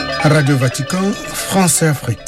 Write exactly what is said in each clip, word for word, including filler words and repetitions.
Radio Vatican, France et Afrique.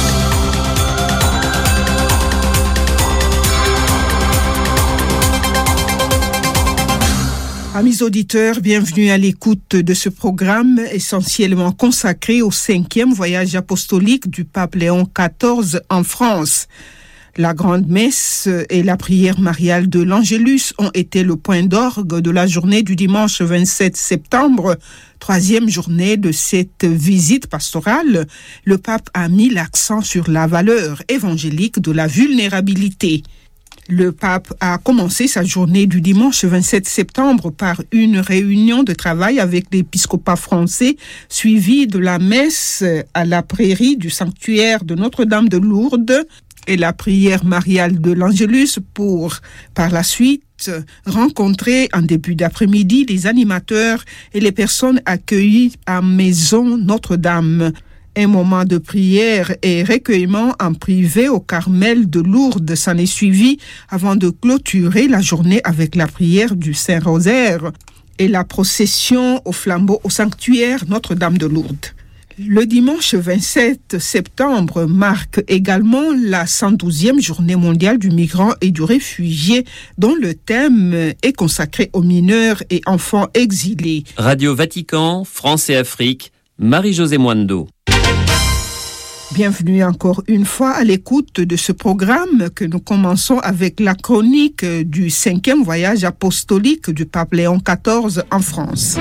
Amis auditeurs, bienvenue à l'écoute de ce programme essentiellement consacré au cinquième voyage apostolique du pape Léon quatorze en France. La grande messe et la prière mariale de l'Angélus ont été le point d'orgue de la journée du dimanche vingt-sept septembre, troisième journée de cette visite pastorale. Le pape a mis l'accent sur la valeur évangélique de la vulnérabilité. Le pape a commencé sa journée du dimanche vingt-sept septembre par une réunion de travail avec l'épiscopat français, suivie de la messe à la prairie du sanctuaire de Notre-Dame de Lourdes et la prière mariale de l'Angélus pour, par la suite, rencontrer en début d'après-midi les animateurs et les personnes accueillies à Maison Notre-Dame. Un moment de prière et recueillement en privé au Carmel de Lourdes s'en est suivi avant de clôturer la journée avec la prière du Saint-Rosaire et la procession au flambeau au sanctuaire Notre-Dame de Lourdes. Le dimanche vingt-sept septembre marque également la cent douzième journée mondiale du migrant et du réfugié dont le thème est consacré aux mineurs et enfants exilés. Radio Vatican, France et Afrique, Marie-Josée Moindo. Bienvenue encore une fois à l'écoute de ce programme que nous commençons avec la chronique du cinquième voyage apostolique du pape Léon quatorze en France.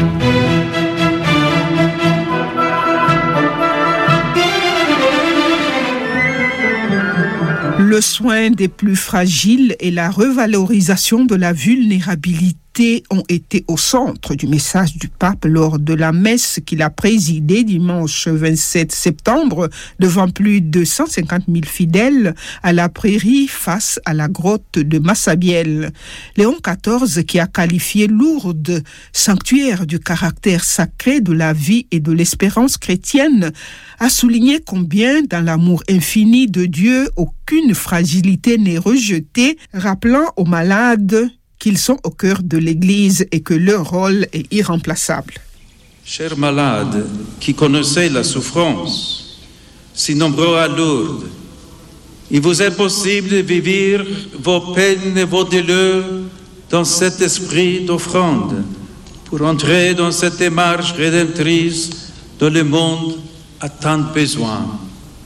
Le soin des plus fragiles et la revalorisation de la vulnérabilité ont été au centre du message du pape lors de la messe qu'il a présidée dimanche vingt-sept septembre devant plus de cent cinquante mille fidèles à la prairie face à la grotte de Massabielle. Léon quatorze, qui a qualifié Lourdes sanctuaire du caractère sacré de la vie et de l'espérance chrétienne, a souligné combien dans l'amour infini de Dieu, aucune fragilité n'est rejetée, rappelant aux malades qu'ils sont au cœur de l'Église et que leur rôle est irremplaçable. Chers malades qui connaissez la souffrance, si nombreux à Lourdes, il vous est possible de vivre vos peines et vos douleurs dans cet esprit d'offrande pour entrer dans cette démarche rédemptrice dont le monde a tant besoin.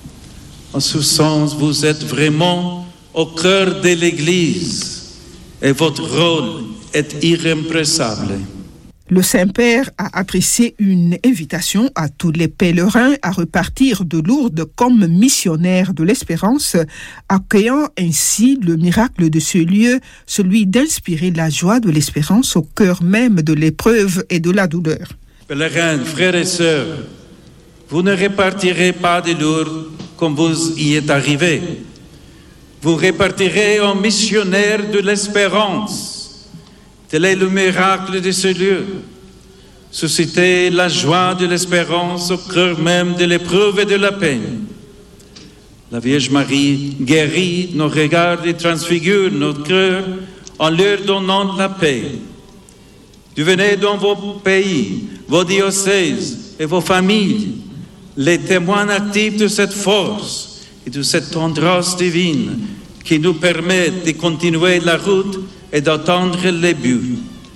En ce sens, vous êtes vraiment au cœur de l'Église. Et votre rôle est irremplaçable. Le Saint-Père a adressé une invitation à tous les pèlerins à repartir de Lourdes comme missionnaires de l'espérance, accueillant ainsi le miracle de ce lieu, celui d'inspirer la joie de l'espérance au cœur même de l'épreuve et de la douleur. Pèlerins, frères et sœurs, vous ne repartirez pas de Lourdes comme vous y êtes arrivés. Vous repartirez en missionnaire de l'espérance. Tel est le miracle de ce lieu. Susciter la joie de l'espérance au cœur même de l'épreuve et de la peine. La Vierge Marie guérit nos regards et transfigure notre cœur en leur donnant la paix. Devenez dans vos pays, vos diocèses et vos familles les témoins actifs de cette force et de cette tendresse divine qui nous permet de continuer la route et d'atteindre les buts.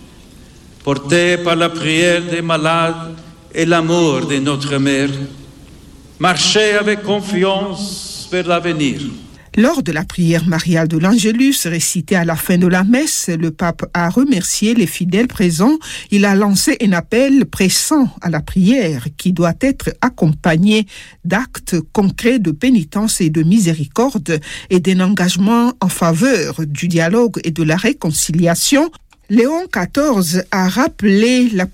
Portés par la prière des malades et l'amour de notre Mère, marchez avec confiance vers l'avenir. Lors de la prière mariale de l'Angélus, récitée à la fin de la messe, le pape a remercié les fidèles présents. Il a lancé un appel pressant à la prière qui doit être accompagnée d'actes concrets de pénitence et de miséricorde et d'un engagement en faveur du dialogue et de la réconciliation. Léon quatorze a rappelé la